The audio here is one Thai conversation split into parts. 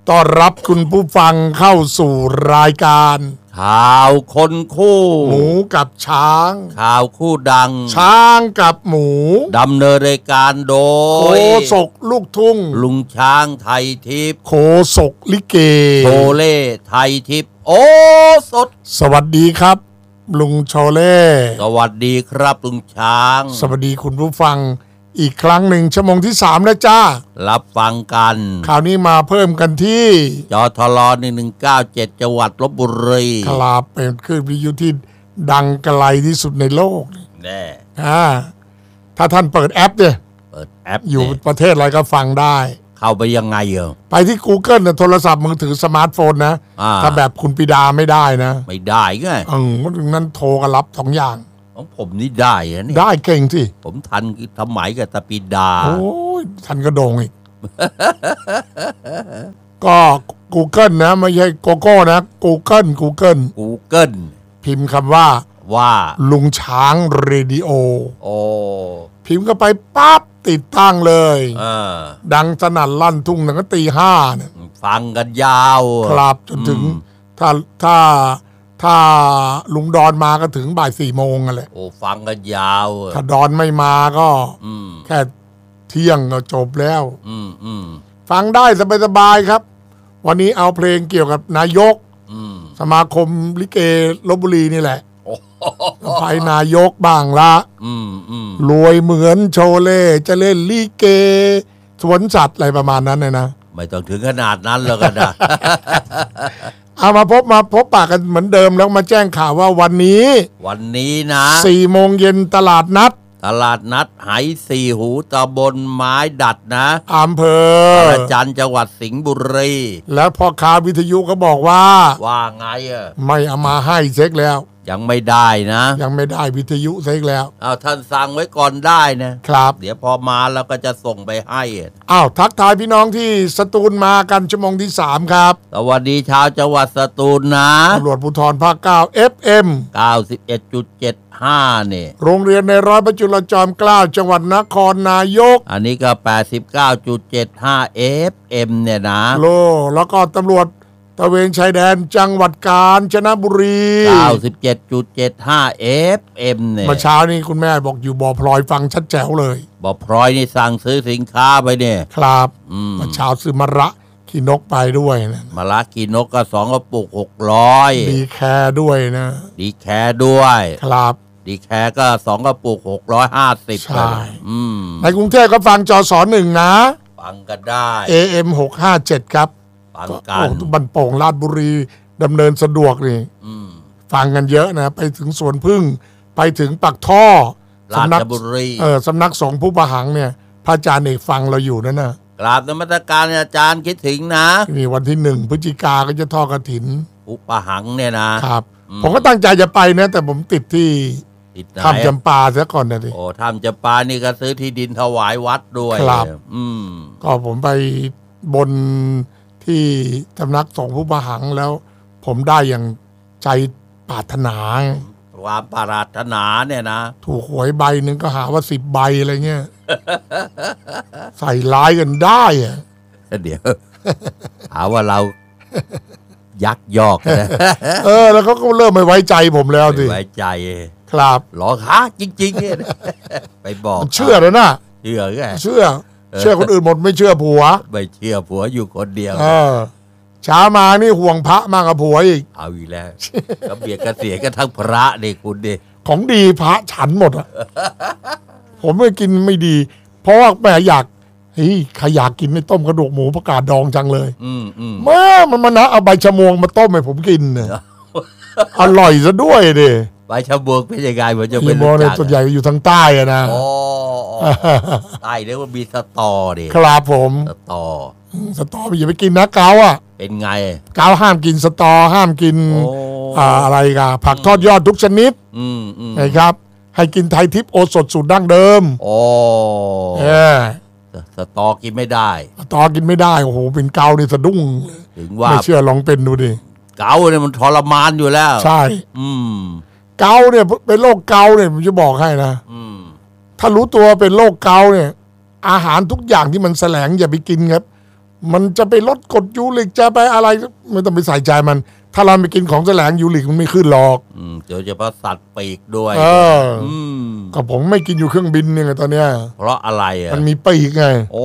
ต้อนรับคุณผู้ฟังเข้าสู่รายการข่าวคนคู่หมูกับช้างข่าวคู่ดังช้างกับหมูดำเนินรายการโดยโคศกลูกทุ่งลุงช้างไทยทิพย์โคศกลิเกโชเล่ไทยทิพย์โอสดสวัสดีครับลุงโชเล่สวัสดีครับลุงช้างสวัสดีคุณผู้ฟังอีกครั้งหนึ่งชั่วโมงที่3แล้วจ้ารับฟังกันคราวนี้มาเพิ่มกันที่จทล1197จังหวัดลพบุรีครับเป็นคลื่นวิทยุที่ดังไกลที่สุดในโลกแน่ถ้าท่านเปิดแอปเนี่ยเปิดแอปอยู่ประเทศอะไรก็ฟังได้เข้าไปยังไงไปที่ Google นะโทรศัพท์มือถือสมาร์ทโฟนนะถ้าแบบคุณปิดาไม่ได้นะไม่ได้ไงนั้นโทรกันรับ2อย่างของผมนี่ได้นี่ได้เก่งสิผมทันสมัยกับตะปิดาโอ้ยทันกระโดงอีก ก็ Google นะไม่ใช่โกโก้นะ Google พิมพ์คำว่าลุงช้างเรดิโอพิมพ์เข้าไปปั๊บติดตั้งเลยดังสนั่นลั่นทุ่งตั้งแต่ตี 5เนี่ยฟังกันยาวครับจนถึงถ้าลุงดอนมาก็ถึงบ่าย 4 โมงกันแหละโอ้ฟังกันยาวถ้าดอนไม่มาก็แค่เที่ยงก็จบแล้วฟังได้สบายๆครับวันนี้เอาเพลงเกี่ยวกับนายกสมาคมลิเกลพบุรีนี่แหละไปนายกบ้างละรวยเหมือนโชเล่จะเล่นลิเกสวนสัตว์อะไรประมาณนั้นเลยนะไม่ต้องถึงขนาดนั้นแล้วกันนะเอามาพบปากกันเหมือนเดิมแล้วมาแจ้งข่าวว่าวันนี้นะ 4 โมงเย็นตลาดนัดไหสี่หูตำบลไม้ดัดนะอำเภอประจันจังหวัดสิงห์บุรีแล้วพ่อค้าวิทยุก็บอกว่าไงไม่เอามาให้เช็คแล้วยังไม่ได้นะยังไม่ได้วิทยุเช็คแล้วท่านสั่งไว้ก่อนได้นะครับเดี๋ยวพอมาแล้วก็จะส่งไปให้ทักทายพี่น้องที่สตูลมากันชั่วโมงที่3ครับสวัสดีชาวจังหวัดสตูลนะตำรวจภูธรภาค9 FM 91.75เนี่ยโรงเรียนในร้อยพระจุลจอมเกล้าจังหวัดนครนายกอันนี้ก็ 89.75 FM เนี่ยนะแล้วก็ตำรวจตระเวนชายแดนจังหวัดกาญจนบุรี 97.75 FM เนี่ยเมื่อเช้านี้คุณแม่บอกอยู่บ่อพลอยฟังชัดแจ๋วเลยบ่อพลอยนี่สั่งซื้อสินค้าไปเนี่ยครับเมื่อเช้าซื้อมะระขี้นกไปด้วยนะมะระขี้นกก็2กระปุก600 ดีแคร์ด้วยนะดีแคร์ด้วยครับดีแคร์ก็2กระปุก650 ใช่ในกรุงเทพก็ฟังจส1นะฟังกันได้ AM 657ครับฟังกันบันโป่งราชบุรีดำเนินสะดวกนี่ฟังกันเยอะนะไปถึงสวนพึ่งไปถึงปากท่อราชบุรีสำนักสงฆ์ผู้ประหังเนี่ยพระอาจารย์เอกฟังเราอยู่นั่นนะกราบนมัสการอาจารย์คิดถึงนะนี่วันที่1 พฤศจิกาก็จะทอดกฐินผู้ประหังเนี่ยนะครับผมก็ตั้งใจจะไปนะแต่ผมติดที่ถ้ำจำปาซะก่อนนะดิถ้ำจำปานี่ก็ซื้อที่ดินถวายวัดด้วยครับก็ผมไปบนที่สำนักสงฆ์ผู้ประหังแล้วผมได้อย่างใจปรารถนาความปรารถนาเนี่ยนะถูกหวยใบหนึ่งก็หาว่า10 ใบอะไรเงี้ย ใส่ร้ายกันได้เดี๋ยวหาว่าเรายักยอกนะแล้วเขาก็เริ่มไม่ไว้ใจผมแล้วสิไว้ใจครับหรอคะจริงๆไปบอกเชื่อแล้วนะเชื่อคนอื่นหมดไม่เชื่อผัวไม่เชื่อผัวอยู่คนเดียวเช้ามานี่ห่วงพระมากกว่าผัวอีกเอาอีกแล้วก็เบียดกระเสียกันทั้งพระเด็กคุณดิของดีพระฉันหมดผมไม่กินไม่ดีเพราะว่าแม่อยากใครอยากกินในต้มกระดูกหมูประกาศดองจังเลยมันนะเอาใบชะมวงมาต้มให้ผมกินเนี่ยอร่อยซะด้วยดิใบชะมวงเป็นยังไงผมจะเป็นรู้จักส่วนใหญ่อยู่ทางใต้นะใต้เรียกว่ามีสตอดิครับผมสตออย่าไปกินนะเกาเป็นไงเกาห้ามกินสตอห้ามกินอะไรกันผักทอดยอดทุกชนิดนะครับให้กินไทยทิพย์โอสถสูตรดั้งเดิมสตอกินไม่ได้โอ้โหเป็นเกาเนี่ยสะดุ้งถึงว่าไม่เชื่อลองเป็นดูดิเกาเนี่ยมันทรมานอยู่แล้วใช่เกาเนี่ยเป็นโรคเกาเนี่ยผมจะบอกให้นะถ้ารู้ตัวเป็นโรคเกาเนี่ยอาหารทุกอย่างที่มันแสลงอย่าไปกินครับมันจะไปลดกรดยูริกจะไปอะไรไม่ต้องไปใส่ใจมันถ้าเราไปกินของแสลงยูริกมันไม่ขึ้นหรอกโดยเฉพาะสัตว์ปีกด้วยก็ผมไม่กินอยู่เครื่องบินเนี่ยตอนเนี้ยเพราะอะไรอ่ะมันมีปีกไงโอ้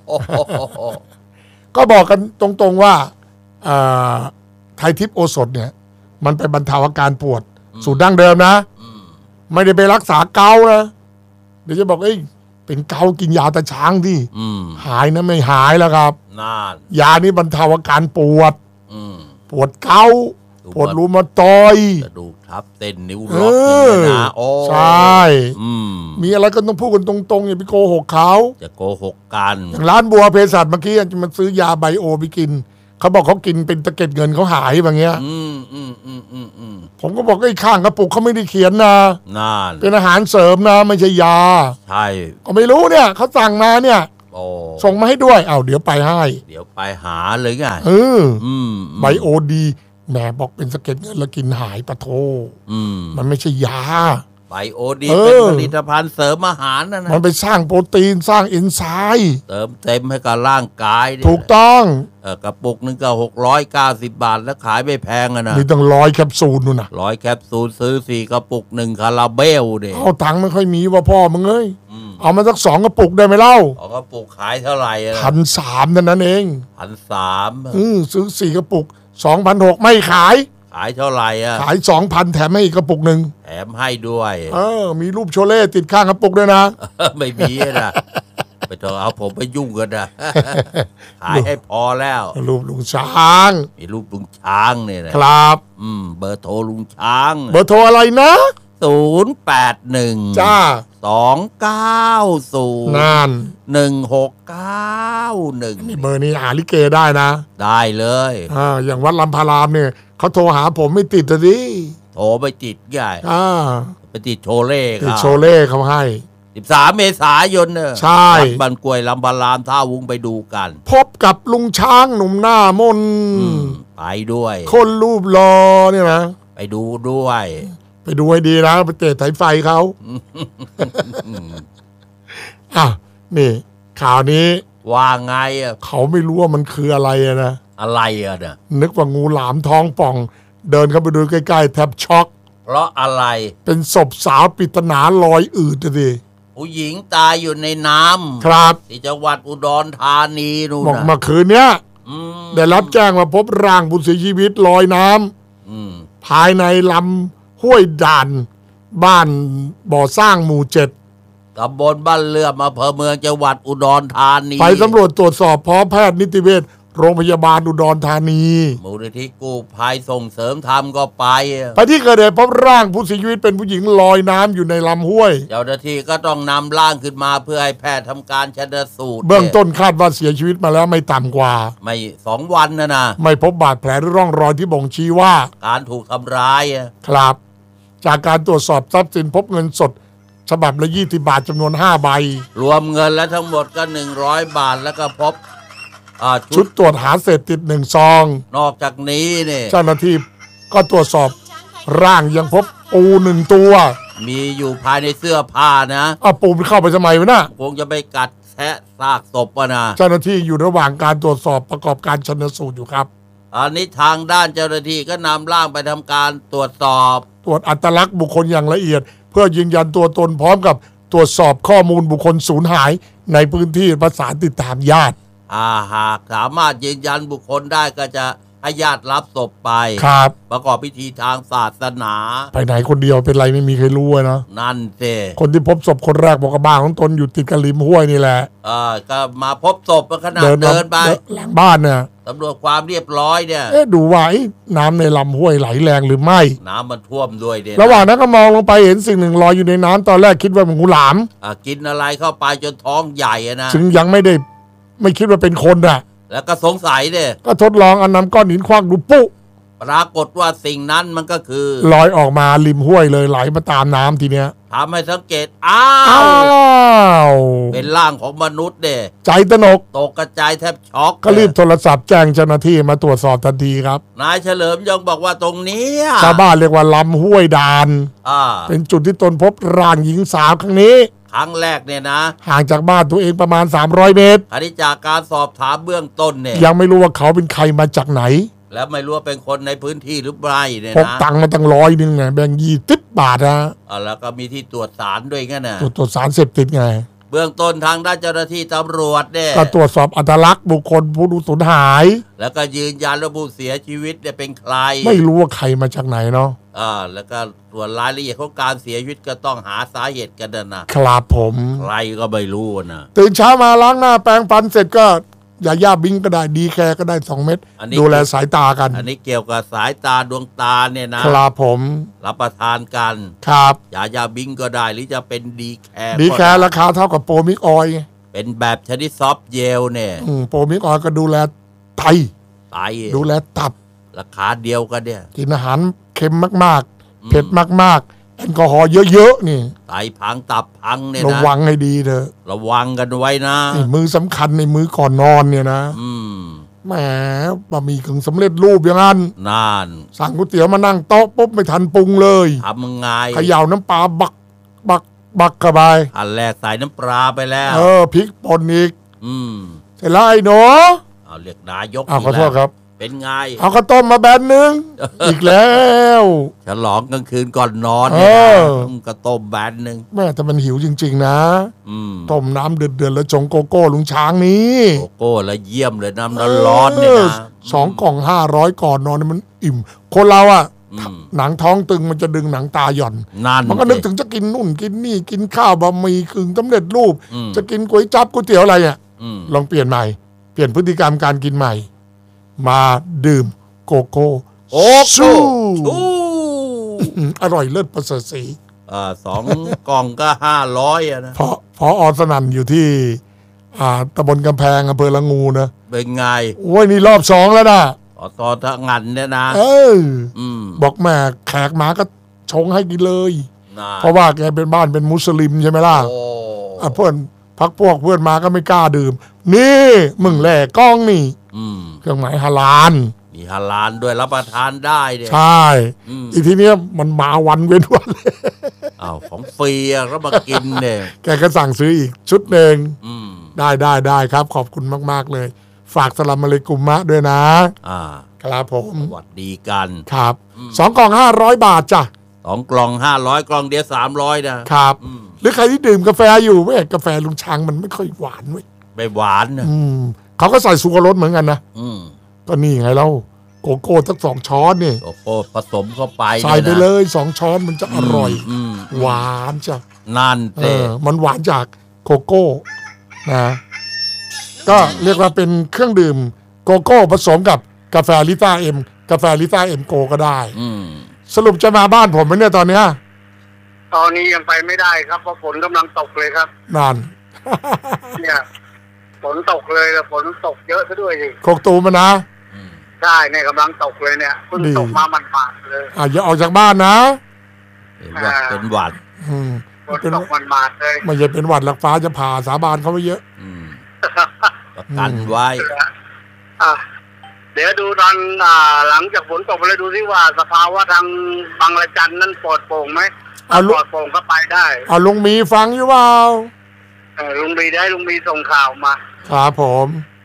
ก็บอกกันตรงๆว่าไทยทิพย์โอสถเนี่ยมันไปบรรเทาอาการปวดสูตรดั้งเดิมนะไม่ได้ไปรักษาเกานะเดี๋ยวจะบอกเป็นเกากินยาตาช้างที่หายนะไม่หายแล้วครับยานี้บรรเทาอาการปวดปวดเกาปวดรูมาตอยกระดูกทับเส้นนิ้วล็อกนะโอ้ใช่มีอะไรก็ต้องพูดกันตรงๆอย่าไปโกหกเขาจะโกหกกันอย่างร้านบัวเภสัชเมื่อกี้จะมาซื้อยาไบโอไปกินเขาบอกเขากินเป็นตะเก็ดเงินเขาหายแบบเงี้ยผมก็บอกข้างกระปุกเขาไม่ได้เขียนนะเป็นอาหารเสริมนะไม่ใช่ยาใช่ก็ไม่รู้เนี่ยเขาสั่งมาเนี่ยส่งมาให้ด้วยเดี๋ยวไปให้เดี๋ยวไปหาเลยไงไบโอดีแหมบอกเป็นสะเก็ดเงินแล้วกินหายปะโทมันไม่ใช่ยาไบโอดีเป็นผลิตภัณฑ์เสริมอาหารนะมันไปสร้างโปรตีนสร้างเอนไซม์เติมเต็มให้กับร่างกายถูกต้องกระปุกนึงก็690 บาทแล้วขายไม่แพงนะมีตั้ง100 แคปซูลนู่นนะ 100 แคปซูลซื้อ4 กระปุก1 คาราเบลเด้เอาตังค์ไม่ค่อยมีว่าพ่อมึงเอ้ยเอามาสัก2 กระปุกได้ไหมเล่า 2 กระปุกขายเท่าไหร่ 1,300นั่นเอง 1,300 ซื้อ4 กระปุก2,600ไม่ขายเท่าไหร่ขาย 2,000 แถมให้อีกกระปุกหนึ่งแถมให้ด้วยมีรูปโชเล่ติดข้างกระปุกด้วยนะไม่มีนะไปเถอะเอาผมไปยุ่งกันนะขายให้พอแล้วรูปลุงช้างมีรูปลุงช้างเนี่ยนะครับเบอร์โทรลุงช้างเบอร์โทรอะไรนะ 081 จ้า 290 นั่น 1691 นี่เบอร์นี้หาลิเกได้นะได้เลยอย่างวัดลำพารามเนี่ยเขาโทรหาผมไม่ติดเลยดิโทรไปติดใหญ่ไปติดโชเล่ติดโชเล่เขาให้ 13 เมษายนเนี่ยใช่บ้านกล้วยลำพารามท่าวุ้งไปดูกันพบกับลุงช้างหนุ่มหน้ามนไปด้วยคนรูปรอเนี่ยนะไปดูด้วยไปดูให้ดีนะไปเตะสายไฟเขานี่ข่าวนี้ว่าไงเขาไม่รู้ว่ามันคืออะไรนะอะไรเนี่ยนึกว่างูหลามท้องป่องเดินเข้าไปดูใกล้ๆแทบช็อกเพราะอะไรเป็นศพสาวปริศนาลอยอืดดิผู้หญิงตายอยู่ในน้ำครับที่จังหวัดอุดรธานีนู่นเมื่อคืนเนี้ยได้รับแจ้งว่าพบร่างผู้เสียชีวิตลอยน้ำภายในลำห้วยด่านบ้านบ่อสร้างหมู่7 ตำบลบ้านเลื่อมอำเภอเมืองจังหวัดอุดรธานีไปสำรวจตรวจสอบพร้อมแพทย์นิติเวชโรงพยาบาลอุดรธานีมูลนิธิกู้ภัยส่งเสริมธรรมก็ไปที่เกิดเหตุพบร่างผู้เสียชีวิตเป็นผู้หญิงลอยน้ำอยู่ในลำห้วยเจ้าหน้าที่ก็ต้องนำร่างขึ้นมาเพื่อให้แพทย์ทำการชันสูตรเบื้องต้นคาดว่าเสียชีวิตมาแล้วไม่ต่ำกว่าไม่2 วันนะไม่พบบาดแผลหรือร่องรอยที่บ่งชี้ว่าการถูกทำร้ายครับจากการตรวจสอบทรัพย์สินพบเงินสดฉบับละ20 บาทจำนวน5 ใบรวมเงินแล้วทั้งหมดก็100 บาทแล้วก็พบชุดตรวจหาเศษติด1 ซองนอกจากนี้เนี่ยเจ้าหน้าที่ก็ตรวจสอบร่างยังพบปู1 ตัวมีอยู่ภายในเสื้อผ้านะปูมันเข้าไปทำไมวะน่ะคงจะไปกัดแทะซากศพนะเจ้าหน้าที่อยู่ระหว่างการตรวจสอบประกอบการชันสูตรอยู่ครับอันนี้ทางด้านเจ้าหน้าที่ก็นำร่างไปทำการตรวจสอบตรวจอัตลักษณ์บุคคลอย่างละเอียดเพื่อยืนยันตัวตนพร้อมกับตรวจสอบข้อมูลบุคคลสูญหายในพื้นที่ประสานติดตามญาติหากสามารถยืนยันบุคคลได้ก็จะให้ญาติรับศพไปครับประกอบพิธีทางศาสนาไปไหนคนเดียวเป็นไรไม่มีใครรู้นะนั่นสิคนที่พบศพคนแรกบอกกับบ้านของตนอยู่ติดกับริมห้วยนี่แหละก็มาพบศพขณะเดินไปหลังบ้านเนี่ยตำรวจความเรียบร้อยเนี่ยดูว่าน้ำในลำห้วยไหลแรงหรือไม่น้ำมันท่วมด้วยเด่นระหว่างนั้นก็มองลงไปเห็นสิ่งหนึ่งลอยอยู่ในน้ำตอนแรกคิดว่ามันงูหลามกินอะไรเข้าไปจนท้องใหญ่นะซึ่งยังไม่คิดว่าเป็นคนแล้วก็สงสัยเนี่ยก็ทดลองเอานำก้อนหินคว้างดูปุ๊ปรากฏว่าสิ่งนั้นมันก็คือลอยออกมาริมห้วยเลยไหลมาตามน้ำทีเนี้ยทำให้สังเกตเป็นร่างของมนุษย์ใจตนกตกกระจายแทบช็อกก็รีบโทรศัพท์แจ้งเจ้าหน้าที่มาตรวจสอบทันทีครับนายเฉลิมยังบอกว่าตรงนี้ชาวบ้านเรียกว่าลำห้วยดานเป็นจุดที่ตนพบร่างหญิงสาวครั้งนี้ครั้งแรกเนี่ยนะห่างจากบ้านตัวเองประมาณ300 เมตรอันนี้จากการสอบถามเบื้องต้นเนี่ยยังไม่รู้ว่าเขาเป็นใครมาจากไหนแล้วไม่รู้ว่าเป็นคนในพื้นที่หรือไม่เนี่ยนะพกตังค์มาตั้ง100 นึงไงแบงค์20 บาทนะแล้วก็มีที่ตรวจสารด้วยงั้นนะตรวจสารเสพติดไงเบื้องต้นทางด้านเจ้าหน้าที่ตำรวจเนี่ยก็ตรวจสอบอัตลักษณ์บุคคลผู้สูญหายแล้วก็ยืนยันว่าผู้เสียชีวิตเนี่ยเป็นใครไม่รู้ว่าใครมาจากไหนเนาะแล้วก็ส่วนรายละเอียดของการเสียชีวิตก็ต้องหาสาเหตุกันนะครับผมใครก็ไม่รู้นะตื่นเช้ามาล้างหน้าแปรงฟันเสร็จก็ยาบิงก็ได้ดีแคร์ก็ได้2 เม็ดดูแลสายตากันอันนี้เกี่ยวกับสายตาดวงตาเนี่ยนะครับผมรับประทานกันครับยาบิงก็ได้หรือจะเป็นดีแคร์ราคาเท่ากับโปรมิกออยเป็นแบบชนิดซอฟต์เจลเนี่ยโปรมิกออยก็ดูแลไตดูแลตับราคาเดียวกันเนี่ยกินอาหารเค็มมากๆเผ็ดมากๆแอลกอฮอล์เยอะๆนี่ไตพังตับพังเนี่ยนะระวังให้ดีเถอะระวังกันไว้นะนี่มือสำคัญในมือก่อนนอนเนี่ยนะแหมบะหมี่กึ่งสำเร็จรูปอย่างนั้นนานสั่งก๋วยเตี๋ยวมานั่งโต๊ะปุ๊บไม่ทันปรุงเลยทำยังไงเขย่าน้ำปลาบักเข้าไปอันแรกใส่น้ำปลาไปแล้วพริกป่นอีกเสร็จแล้วไอ้หนูเรียกนายกขอโทษครับเป็นไงเอาข้าวต้มมาแบนนึง อีกแล้วฉลองกลางคืนก่อนนอนเนี่ยก็ต้มแบนนึงแม่แต่มันหิวจริงๆนะต้มน้ำเดือดๆแล้วชงโกโก้ลุงช้างนี้โกโก้แล้วเยี่ยมเลยน้ำร้อนเนี่ยนะ 2 กล่อง500ก่อนนอนมันอิ่มคนเราอ่ะหนังท้องตึงมันจะดึงหนังตาหย่อนมันก็นึกถึงจะกินนู่นกินนี่กินข้าวบะหมี่กึ่งสำเร็จรูปจะกินก๋วยจั๊บก๋วยเตี๋ยวอะไรอ่ะลองเปลี่ยนใหม่เปลี่ยนพฤติกรรมการกินใหม่มาดื่มโกโก้ชูอร่อยเลิศประเสริฐศรี 2 กล่องก็500นะพอสนั่นอยู่ที่ตำบลกำแพงอำเภอละงูนะเป็นไงโอ้ยนี่รอบ2แล้วนะตอนทั้งงันเนี่ยนะบอกแม่แขกมาก็ชงให้กินเลยเพราะว่าแกเป็นบ้านเป็นมุสลิมใช่ไหมล่ะเพื่อนพักพวกเพื่อนมาก็ไม่กล้าดื่มนี่มึงแหล่กล้องนี่เครื่องหมายฮาลาลมีฮาลาลด้วยรับประทานได้เนี่ยใช่อีทีเนี้ยมันมาวันเว้นวันของฟรีก็มากินเนี่ยแกก็สั่งซื้ออีกชุดหนึ่งได้ครับขอบคุณมากๆเลยฝากสลัมอะลัยกุมมะด้วยนะครับผมสวัสดีกันครับ2 กล่อง500 บาทจ้ะ 2 กล่อง500กล่องเดียว300 นะครับหรือใครที่ดื่มกาแฟอยู่แม่กาแฟลุงช้างมันไม่ค่อยหวานเว้ยไม่หวานนะเขาก็ใส่ชูรสเหมือนกันนะก็นี่ไงเราโกโก้สัก2 ช้อนนี่โกโก้ผสมเข้าไปใส่ไปเลย2 ช้อนมันจะอร่อยหวานจ้ะนั่นมันหวานจากโกโก้นะก็เรียกว่าเป็นเครื่องดื่มโกโก้ผสมกับกาแฟลิต้าเอ็มกาแฟลิต้าเอ็มโกก็ได้สรุปจะมาบ้านผมไหมเนี่ยตอนนี้ยังไปไม่ได้ครับเพราะฝนกำลังตกเลยครับนั่นเนี่ยฝนตกเลยแล้วฝนตกเยอะซะด้วยสิโคกตูมันนะใช่เนี่ยกำลังตกเลยเนี่ยเพิ่งตกมามันบาดเลยอย่าออกจากบ้านนะเป็นหวัดฝนตกมันบาดเลยไม่ใช่เป็นหวัดหลักฟ้าจะผ่าสาบานเขาไปเยอะประกันไว้เดี๋ยวดูตอนหลังจากฝนตกไปเลยดูซิว่าสภาวะทางบางระจันนั้นปลอดโปร่งไหมปลอดโปร่งก็ไปได้ลุงมีฟังอยู่เปล่าลุงมีส่งข่าวมาครับผม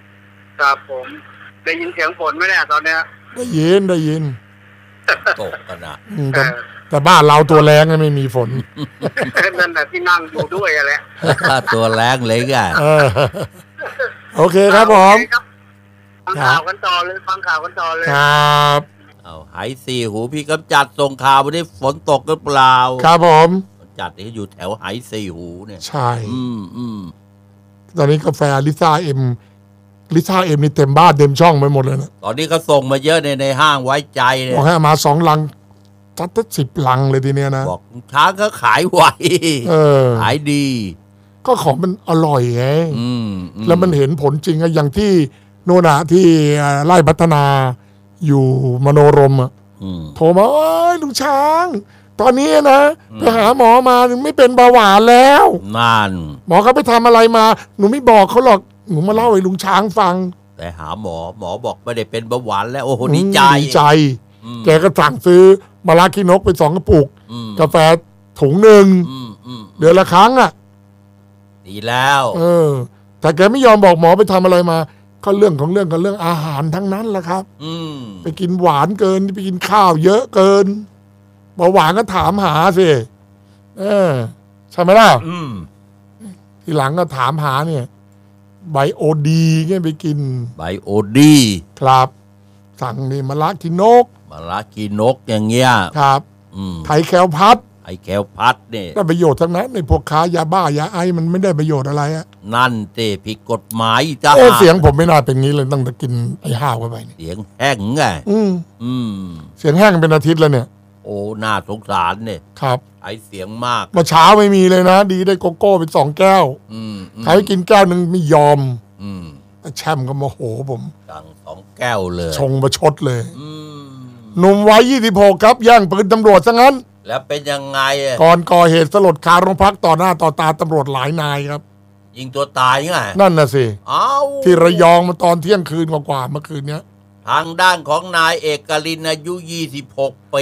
ได้ยินเสียงฝนไหมเนี่ยตอนเนี้ยได้ยินตกกันนะแต่บ้านเราตัวแรงไม่มีฝนนั่นแหละที่นั่งอยู่ด้วยอะไรตัวแรงเลยไงโอเคครับผมฟังข่าวกันต่อเลยครับหายสี่หูพี่กำจัดส่งข่าววันนี้ฝนตกหรือเปล่าครับผมจัดที่อยู่แถวหายสี่หูเนี่ยใช่ตอนนี้กาแฟลิซ่าเอ็มนี่เต็มบ้านเต็มช่องไปหมดเลยนะตอนนี้เขาส่งมาเยอะในห้างไว้ใจเนี่ยบอกให้มา2 ลังจัด10 ลังเลยทีเนี้ยนะบอกช้างก็ขายไวขายดีก็ของมันอร่อยไงแล้วมันเห็นผลจริงอะอย่างที่โน่นอะที่ไร่พัฒนาอยู่มโนรมอะโทรมาลุงช้างตอนนี้นะไปหาหมอมาไม่เป็นเบาหวานแล้วนั่นหมอเขาไปทำอะไรมาหนูไม่บอกเขาหรอกหนูมาเล่าให้ลุงช้างฟังแต่หาหมอบอกไม่ได้เป็นเบาหวานแล้วโอ้โหดีใจแกก็สั่งซื้อมะระขี้นกไป2 กระปุกกาแฟถุงหนึ่งเดือนละครั้งอะดีแล้วแต่แกไม่ยอมบอกหมอไปทำอะไรมาก็เรื่องของเรื่องกับเรื่องอาหารทั้งนั้นแหละครับไปกินหวานเกินไปกินข้าวเยอะเกินเบาหวานก็ถามหาสิใช่ไหมล่ะทีหลังก็ถามหาเนี่ยไบโอดีแกไปกินไบโอดีครับสั่งนี่มะระกินนกอย่างเงี้ยครับไทยแคลพัดเนี่ยได้ประโยชน์ทั้งนั้นในพวกค้ายาบ้ายาไอมันไม่ได้ประโยชน์อะไรอะนั่นเตะผิดกฎหมายจ้าเสียงผมไม่น่าเป็นงี้เลยต้องจะกินไอ้ห้าวเข้าไปเสียงแห้งไงเสียงแห้งเป็นอาทิตย์แล้วเนี่ยโอ้น่าสงสารเนี่ยครับไอเสียงมากเมื่อเช้าไม่มีเลยนะดีได้โกโก้เป็น2 แก้วใครกินแก้วนึงไม่ยอมแช่มก็โมโหผมสั่ง2 แก้วเลยชงประชดเลยหนุ่มวัย26ครับแย่งปืนตำรวจซะงั้นแล้วเป็นยังไงก่อนก่อเหตุสลดคาโรงพักต่อหน้าต่อตาตำรวจหลายนายครับยิงตัวตายไงนั่นน่ะสิที่ระยองมาตอนเที่ยงคืนกว่าเมื่อคืนเนี้ยทางด้านของนายเอกลินอายุ26 ปี